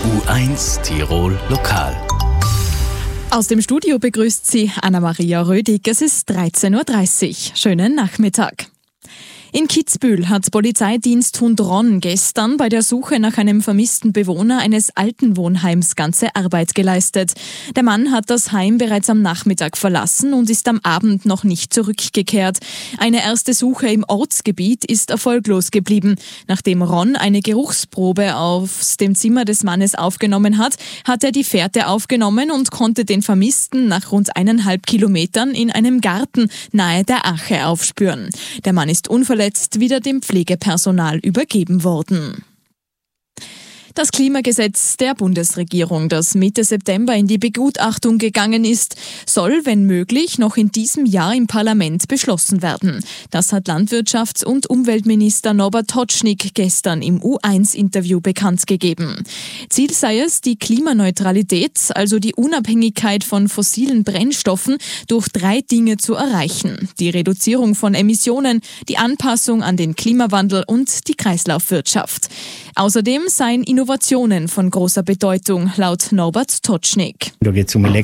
U1 Tirol Lokal. Aus dem Studio begrüßt Sie Anna-Maria Rödig. Es ist 13.30 Uhr. Schönen Nachmittag. In Kitzbühel hat Polizeidienst Hundronn gestern bei der Suche nach einem vermissten Bewohner eines Altenwohnheims ganze Arbeit geleistet. Der Mann hat das Heim bereits am Nachmittag verlassen und ist am Abend noch nicht zurückgekehrt. Eine erste Suche im Ortsgebiet ist erfolglos geblieben. Nachdem Ron eine Geruchsprobe aus dem Zimmer des Mannes aufgenommen hat, hat er die Fährte aufgenommen und konnte den Vermissten nach rund 1,5 Kilometern in einem Garten nahe der Ache aufspüren. Der Mann ist unverletzt wieder dem Pflegepersonal übergeben worden. Das Klimagesetz der Bundesregierung, das Mitte September in die Begutachtung gegangen ist, soll, wenn möglich, noch in diesem Jahr im Parlament beschlossen werden. Das hat Landwirtschafts- und Umweltminister Norbert Totschnig gestern im U1-Interview bekannt gegeben. Ziel sei es, die Klimaneutralität, also die Unabhängigkeit von fossilen Brennstoffen, durch 3 Dinge zu erreichen: die Reduzierung von Emissionen, die Anpassung an den Klimawandel und die Kreislaufwirtschaft. Außerdem seien Innovationen von großer Bedeutung, laut Norbert Totschnig. Da geht es um